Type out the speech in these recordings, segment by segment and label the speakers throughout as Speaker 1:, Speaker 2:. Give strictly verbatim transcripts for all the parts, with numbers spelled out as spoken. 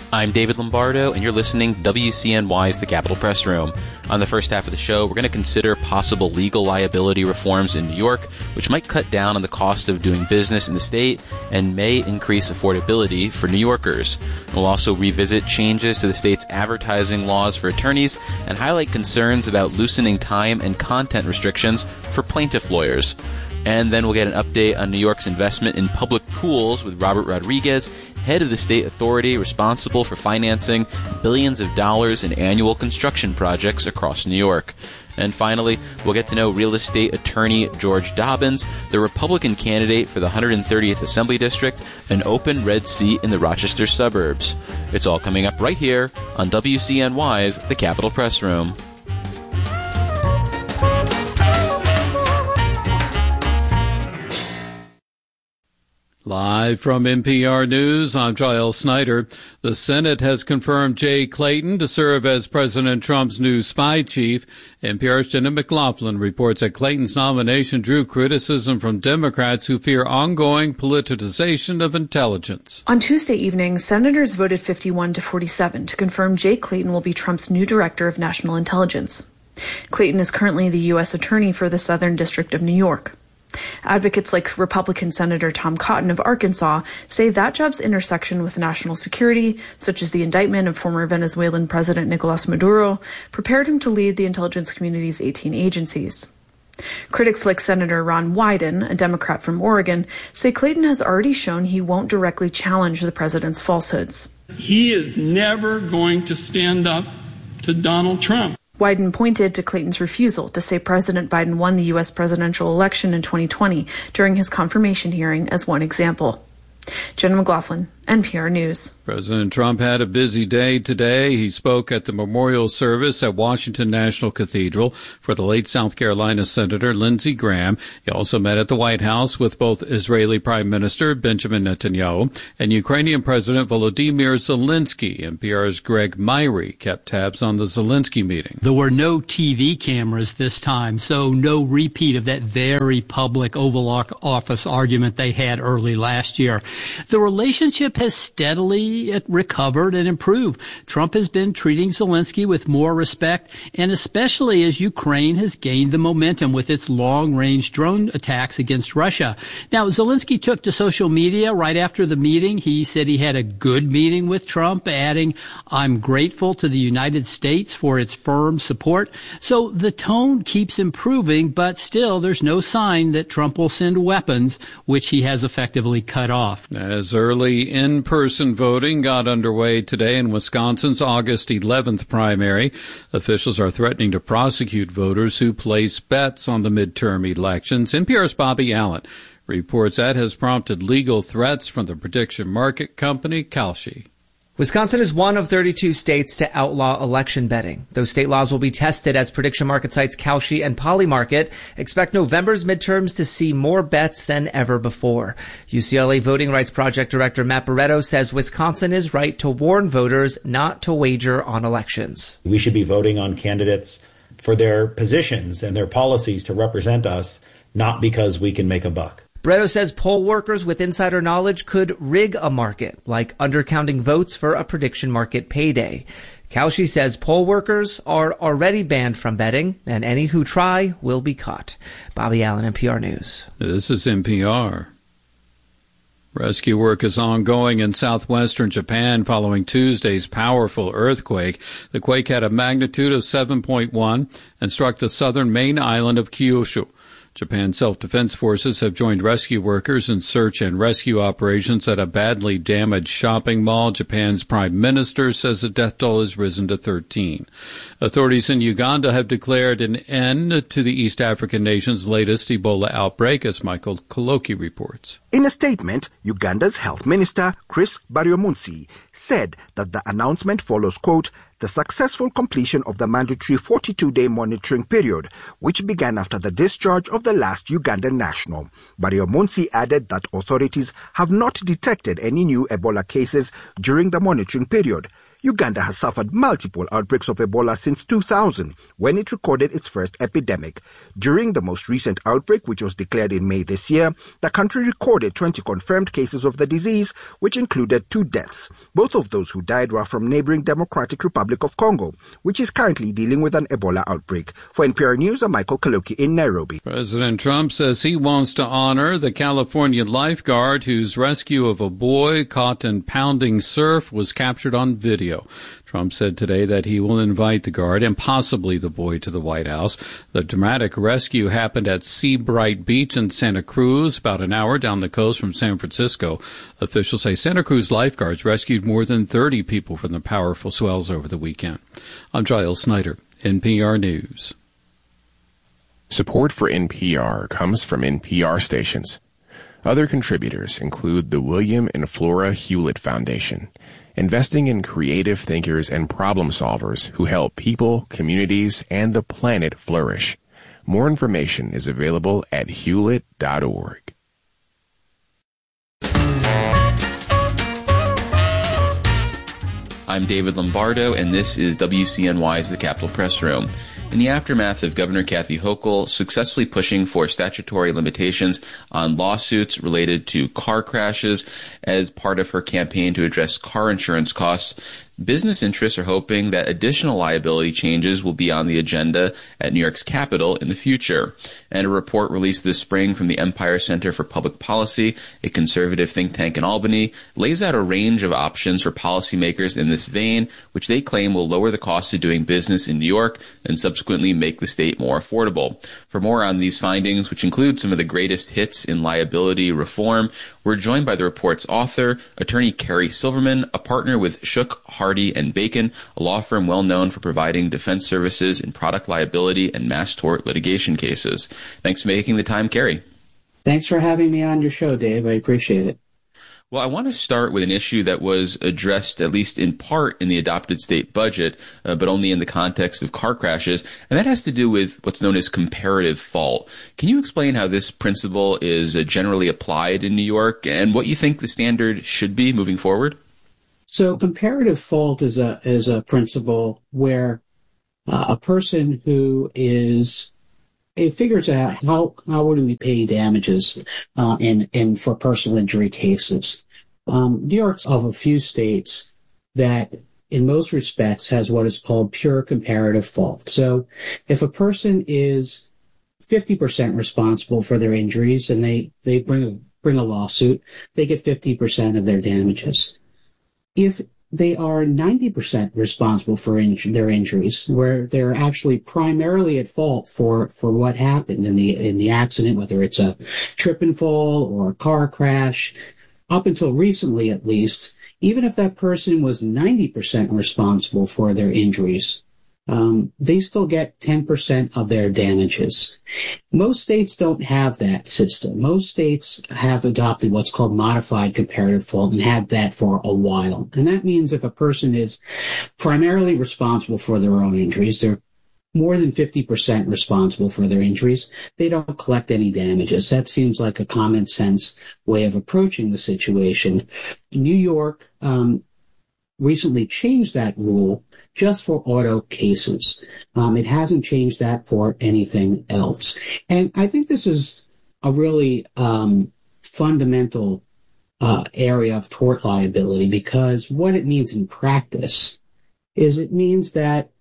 Speaker 1: I'm David Lombardo, and you're listening to W C N Y's The Capitol Press Room. On the first half of the show, we're going to consider possible legal liability reforms in New York, which might cut down on the cost of doing business in the state and may increase affordability for New Yorkers. We'll also revisit changes to the state's advertising laws for attorneys and highlight concerns about loosening time and content restrictions for plaintiff lawyers. And then we'll get an update on New York's investment in public pools with Robert Rodriguez, head of the state authority responsible for financing billions of dollars in annual construction projects across New York. And finally, we'll get to know real estate attorney George Dobbins, the Republican candidate for the one hundred thirtieth Assembly District, an open red seat in the Rochester suburbs. It's all coming up right here on W C N Y's The Capitol Press Room.
Speaker 2: Live from N P R News, I'm Giles Snyder. The Senate has confirmed Jay Clayton to serve as President Trump's new spy chief. N P R's Jenna McLaughlin reports that Clayton's nomination drew criticism from Democrats who fear ongoing politicization of intelligence.
Speaker 3: On Tuesday evening, senators voted fifty-one to forty-seven to confirm Jay Clayton will be Trump's new director of national intelligence. Clayton is currently the U S attorney for the Southern District of New York. Advocates like Republican Senator Tom Cotton of Arkansas say that job's intersection with national security, such as the indictment of former Venezuelan President Nicolas Maduro, prepared him to lead the intelligence community's eighteen agencies. Critics like Senator Ron Wyden, a Democrat from Oregon, say Clayton has already shown he won't directly challenge the president's falsehoods.
Speaker 4: He is never going to stand up to Donald Trump.
Speaker 3: Wyden pointed to Clayton's refusal to say President Biden won the U S presidential election in twenty twenty during his confirmation hearing as one example. Jenna McLaughlin, N P R News.
Speaker 2: President Trump had a busy day today. He spoke at the memorial service at Washington National Cathedral for the late South Carolina Senator Lindsey Graham. He also met at the White House with both Israeli Prime Minister Benjamin Netanyahu and Ukrainian President Volodymyr Zelensky. N P R's Greg Myrie kept tabs on the Zelensky meeting.
Speaker 5: There were no T V cameras this time, so no repeat of that very public Oval Office argument they had early last year. The relationship has steadily recovered and improved. Trump has been treating Zelensky with more respect, and especially as Ukraine has gained the momentum with its long-range drone attacks against Russia. Now, Zelensky took to social media right after the meeting. He said he had a good meeting with Trump, adding, "I'm grateful to the United States for its firm support." So the tone keeps improving, but still there's no sign that Trump will send weapons, which he has effectively cut off.
Speaker 2: As early in-person voting got underway today in Wisconsin's August eleventh primary, officials are threatening to prosecute voters who place bets on the midterm elections. N P R's Bobby Allen reports that has prompted legal threats from the prediction market company Kalshi.
Speaker 6: Wisconsin is one of thirty-two states to outlaw election betting. Those state laws will be tested as prediction market sites Kalshi and Polymarket expect November's midterms to see more bets than ever before. U C L A Voting Rights Project Director Matt Barretto says Wisconsin is right to warn voters not to wager on elections.
Speaker 7: We should be voting on candidates for their positions and their policies to represent us, not because we can make a buck.
Speaker 6: Barretto says poll workers with insider knowledge could rig a market, like undercounting votes for a prediction market payday. Kalshi says poll workers are already banned from betting, and any who try will be caught. Bobby Allen, N P R News.
Speaker 2: This is N P R. Rescue work is ongoing in southwestern Japan following Tuesday's powerful earthquake. The quake had a magnitude of seven point one and struck the southern main island of Kyushu. Japan's self-defense forces have joined rescue workers in search and rescue operations at a badly damaged shopping mall. Japan's prime minister says the death toll has risen to thirteen. Authorities in Uganda have declared an end to the East African nation's latest Ebola outbreak, as Michael Koloki reports.
Speaker 8: In a statement, Uganda's Health Minister, Chris Baryomunsi, said that the announcement follows, quote, the successful completion of the mandatory forty-two day monitoring period, which began after the discharge of the last Ugandan national. Baryomunsi added that authorities have not detected any new Ebola cases during the monitoring period. Uganda has suffered multiple outbreaks of Ebola since two thousand, when it recorded its first epidemic. During the most recent outbreak, which was declared in May this year, the country recorded twenty confirmed cases of the disease, which included two deaths. Both of those who died were from neighboring Democratic Republic of Congo, which is currently dealing with an Ebola outbreak. For N P R News, I'm Michael Kaloki in Nairobi.
Speaker 2: President Trump says he wants to honor the California lifeguard whose rescue of a boy caught in pounding surf was captured on video. Trump said today that he will invite the guard and possibly the boy to the White House. The dramatic rescue happened at Seabright Beach in Santa Cruz, about an hour down the coast from San Francisco. Officials say Santa Cruz lifeguards rescued more than thirty people from the powerful swells over the weekend. I'm Giles Snyder, N P R News.
Speaker 9: Support for N P R comes from N P R stations. Other contributors include the William and Flora Hewlett Foundation, investing in creative thinkers and problem solvers who help people, communities, and the planet flourish. More information is available at hewlett dot org.
Speaker 1: I'm David Lombardo, and this is W C N Y's The Capitol Press Room. In the aftermath of Governor Kathy Hochul successfully pushing for statutory limitations on lawsuits related to car crashes as part of her campaign to address car insurance costs, business interests are hoping that additional liability changes will be on the agenda at New York's Capitol in the future. And a report released this spring from the Empire Center for Public Policy, a conservative think tank in Albany, lays out a range of options for policymakers in this vein, which they claim will lower the cost of doing business in New York and subsequently make the state more affordable. For more on these findings, which include some of the greatest hits in liability reform, we're joined by the report's author, attorney Carrie Silverman, a partner with Shook, Hardy and Bacon, a law firm well known for providing defense services in product liability and mass tort litigation cases. Thanks for making the time, Carrie.
Speaker 10: Thanks for having me on your show, Dave. I appreciate it.
Speaker 1: Well, I want to start with an issue that was addressed, at least in part, in the adopted state budget, uh, but only in the context of car crashes, and that has to do with what's known as comparative fault. Can you explain how this principle is uh, generally applied in New York and what you think the standard should be moving forward?
Speaker 10: So comparative fault is a is a principle where uh, a person who is it figures out how how would we pay damages uh, in in for personal injury cases. Um, New York's of a few states that, in most respects, has what is called pure comparative fault. So, if a person is fifty percent responsible for their injuries and they they bring a bring a lawsuit, they get fifty percent of their damages. If they are ninety percent responsible for inj- their injuries, where they're actually primarily at fault for, for what happened in the in the accident, whether it's a trip and fall or a car crash, up until recently at least, even if that person was ninety percent responsible for their injuries, um, they still get ten percent of their damages. Most states don't have that system. Most states have adopted what's called modified comparative fault and had that for a while. And that means if a person is primarily responsible for their own injuries, they're more than fifty percent responsible for their injuries, they don't collect any damages. That seems like a common sense way of approaching the situation. New York um, recently changed that rule just for auto cases. Um, it hasn't changed that for anything else. And I think this is a really um, fundamental uh, area of tort liability, because what it means in practice is it means that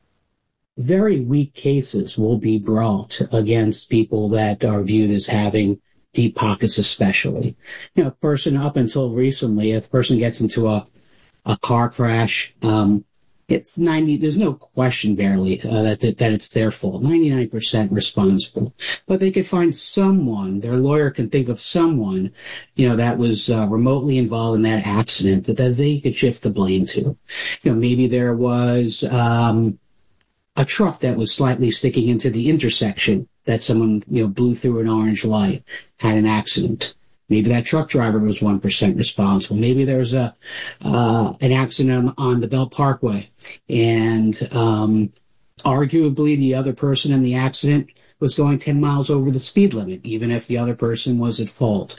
Speaker 10: very weak cases will be brought against people that are viewed as having deep pockets, especially. You know, a person up until recently, if a person gets into a, a car crash, um, it's ninety, there's no question barely uh, that, that that it's their fault, ninety-nine percent responsible. But they could find someone, their lawyer can think of someone, you know, that was uh, remotely involved in that accident that, that they could shift the blame to. You know, maybe there was um, a truck that was slightly sticking into the intersection that someone, you know, blew through an orange light, had an accident. Maybe that truck driver was one percent responsible. Maybe there's a uh, an accident on, on the Belt Parkway, and um, arguably the other person in the accident was going ten miles over the speed limit, even if the other person was at fault.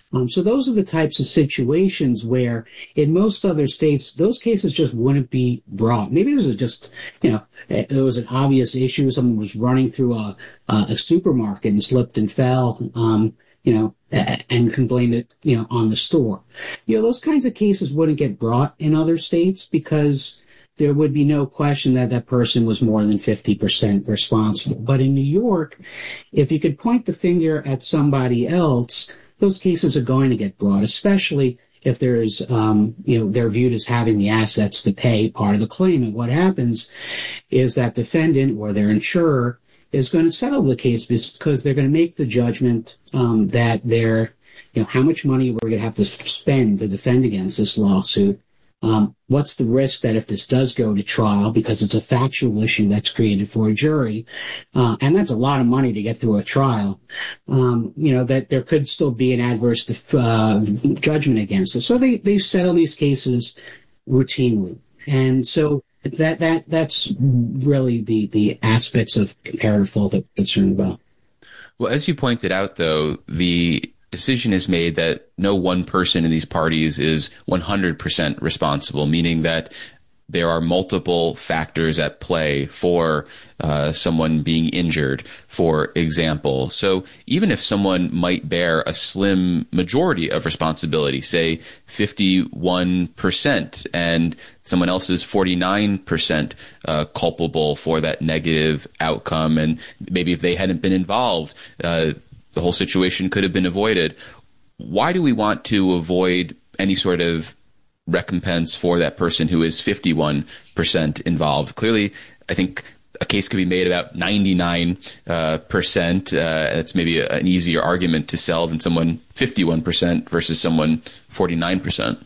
Speaker 10: Um, so those are the types of situations where in most other states, those cases just wouldn't be brought. Maybe this is just, you know, it was an obvious issue. Someone was running through a, a supermarket and slipped and fell, um, you know, and can blame it, you know, on the store. You know, those kinds of cases wouldn't get brought in other states because there would be no question that that person was more than fifty percent responsible. But in New York, if you could point the finger at somebody else, those cases are going to get brought, especially if there's, um, you know, they're viewed as having the assets to pay part of the claim. And what happens is that defendant or their insurer is going to settle the case because they're going to make the judgment um, that they're, you know, how much money we're going to have to spend to defend against this lawsuit. Um, what's the risk that if this does go to trial, because it's a factual issue that's created for a jury, uh, and that's a lot of money to get through a trial, um, you know, that there could still be an adverse uh, judgment against it. So they, they settle these cases routinely. And so that, that, that's really the, the aspects of comparative fault that we're concerned about.
Speaker 1: Well, as you pointed out, though, the decision is made that no one person in these parties is one hundred percent responsible, meaning that there are multiple factors at play for uh, someone being injured, for example. So even if someone might bear a slim majority of responsibility, say fifty-one percent, and someone else is forty-nine percent uh, culpable for that negative outcome, and maybe if they hadn't been involved, uh, the whole situation could have been avoided. Why do we want to avoid any sort of recompense for that person who is fifty-one percent involved? Clearly, I think a case could be made about ninety-nine percent. Uh, that's maybe a, an easier argument to sell than someone fifty-one percent versus someone forty-nine percent.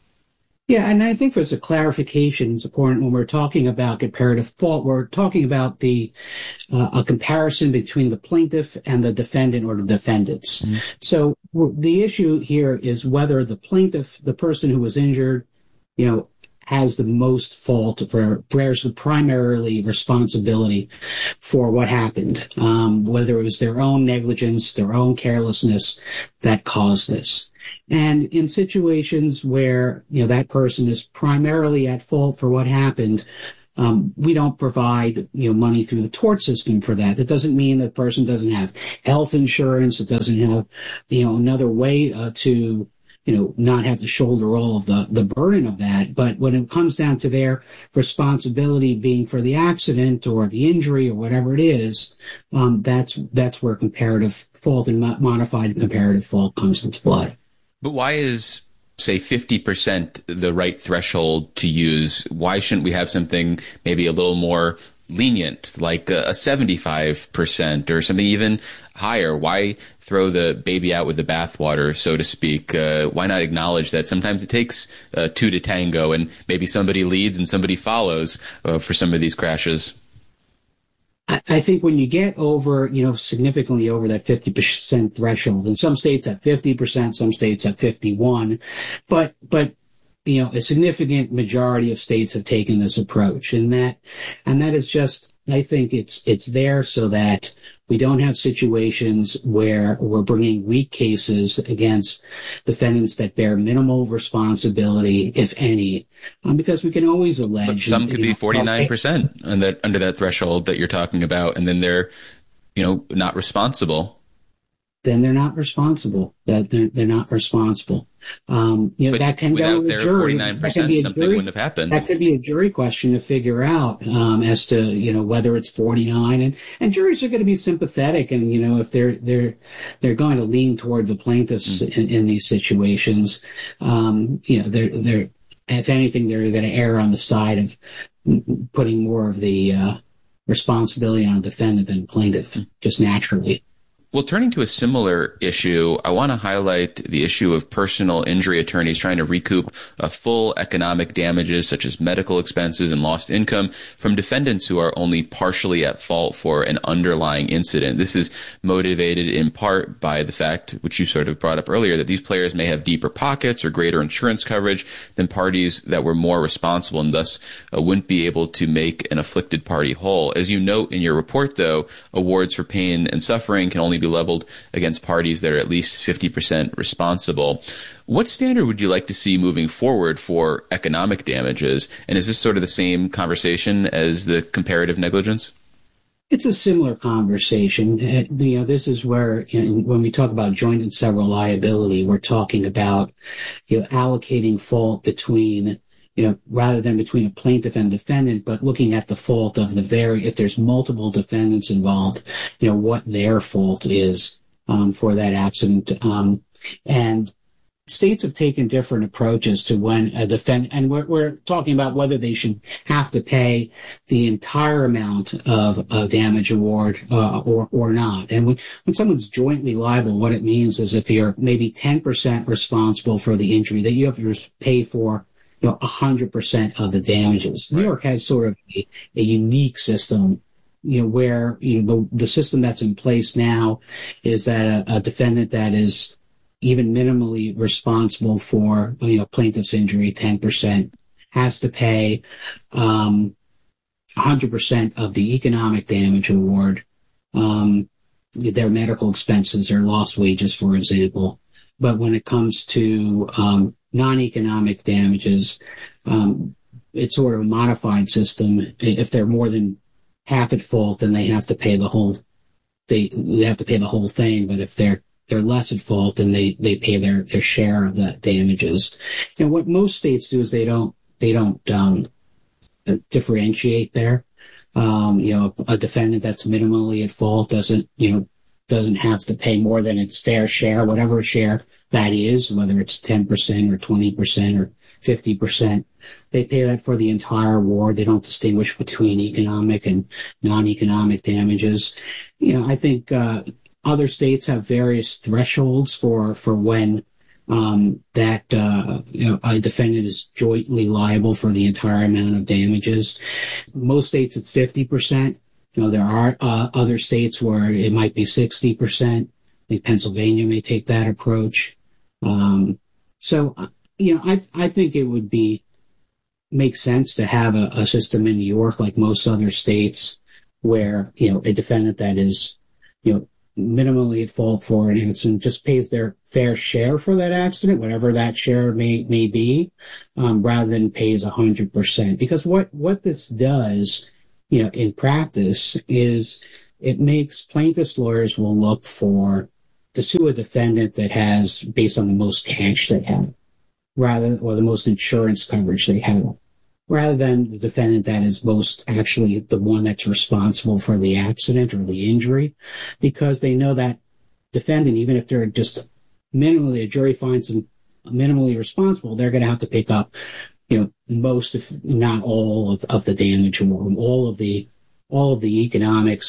Speaker 10: Yeah, and I think there's a clarification it's important when we're talking about comparative fault. We're talking about the uh, a comparison between the plaintiff and the defendant or the defendants. Mm-hmm. So the issue here is whether the plaintiff, the person who was injured, you know, has the most fault for, bears the primarily responsibility for what happened, um, whether it was their own negligence, their own carelessness that caused this. And in situations where, you know, that person is primarily at fault for what happened, um, we don't provide, you know, money through the tort system for that. That doesn't mean that the person doesn't have health insurance. It doesn't have, you know, another way uh, to, you know, not have to shoulder all of the, the burden of that. But when it comes down to their responsibility being for the accident or the injury or whatever it is, um, that's, that's where comparative fault and modified comparative fault comes into play.
Speaker 1: But why is, say, fifty percent the right threshold to use? Why shouldn't we have something maybe a little more lenient, like a seventy-five percent or something even higher? Why throw the baby out with the bathwater, so to speak? Uh, why not acknowledge that sometimes it takes uh, two to tango, and maybe somebody leads and somebody follows uh, for some of these crashes?
Speaker 10: I think when you get over, you know, significantly over that fifty percent threshold, in some states at fifty percent, some states at fifty-one, but, but, you know, a significant majority of states have taken this approach, and that, and that is just, I think it's, it's there so that we don't have situations where we're bringing weak cases against defendants that bear minimal responsibility, if any, um, because we can always allege.
Speaker 1: But some could be forty-nine percent under that, under that threshold that you're talking about, and then they're, you know, not responsible.
Speaker 10: Then they're not responsible. That they're, they're not responsible. Um, you know,
Speaker 1: but
Speaker 10: that can go to a jury.
Speaker 1: forty-nine percent, something
Speaker 10: jury,
Speaker 1: wouldn't have happened.
Speaker 10: That could be a jury question to figure out, um, as to, you know, whether it's forty-nine, and, and juries are going to be sympathetic. And, you know, if they're, they're, they're going to lean toward the plaintiffs mm-hmm. in, in these situations, um, you know, they're, they're, if anything, they're going to err on the side of putting more of the, uh, responsibility on the defendant than plaintiff, mm-hmm. just naturally.
Speaker 1: Well, turning to a similar issue, I want to highlight the issue of personal injury attorneys trying to recoup uh, full economic damages such as medical expenses and lost income from defendants who are only partially at fault for an underlying incident. This is motivated in part by the fact, which you sort of brought up earlier, that these players may have deeper pockets or greater insurance coverage than parties that were more responsible and thus uh, wouldn't be able to make an afflicted party whole. As you note in your report, though, awards for pain and suffering can only be leveled against parties that are at least fifty percent responsible. What standard would you like to see moving forward for economic damages? And is this sort of the same conversation as the comparative negligence?
Speaker 10: It's a similar conversation. Uh, you know, this is where, you know, when we talk about joint and several liability, we're talking about, you know, allocating fault between, you know, rather than between a plaintiff and defendant, but looking at the fault of the very, if there's multiple defendants involved, you know, what their fault is um, for that accident. Um, and states have taken different approaches to when a defendant, and we're, we're talking about whether they should have to pay the entire amount of a damage award uh, or or not. And when, when someone's jointly liable, what it means is if you're maybe ten percent responsible for the injury, that you have to pay for, you know, one hundred percent of the damages. New York has sort of a, a unique system, you know, where, you know, the, the system that's in place now is that a, a defendant that is even minimally responsible for, you know, plaintiff's injury, ten percent, has to pay um, one hundred percent of the economic damage award, um, their medical expenses, their lost wages, for example. But when it comes to um, non-economic damages, um, it's sort of a modified system. If they're more than half at fault, then they have to pay the whole. They, they have to pay the whole thing. But if they're they're less at fault, then they, they pay their, their share of the damages. And what most states do is they don't they don't um, differentiate there. Um, you know, a, a defendant that's minimally at fault doesn't you know doesn't have to pay more than its fair share, whatever share that is, whether it's ten percent or twenty percent or fifty percent. They pay that for the entire award. They don't distinguish between economic and non-economic damages. You know, I think uh, other states have various thresholds for, for when um, that uh, you know, a defendant is jointly liable for the entire amount of damages. Most states it's fifty percent. You know, there are uh, other states where it might be sixty percent. I think Pennsylvania may take that approach. Um, so, you know, I I think it would be make sense to have a, a system in New York like most other states where, you know, a defendant that is, you know, minimally at fault for an accident just pays their fair share for that accident, whatever that share may may be, um, rather than pays one hundred percent. Because what, what this does, you know, in practice is it makes plaintiffs' lawyers will look for to sue a defendant that has, based on the most cash they have, rather, or the most insurance coverage they have, rather than the defendant that is most actually the one that's responsible for the accident or the injury, because they know that defendant, even if they're just minimally, a jury finds them minimally responsible, they're going to have to pick up, you know, most, if not all of, of the damage, or all of the, all of the economics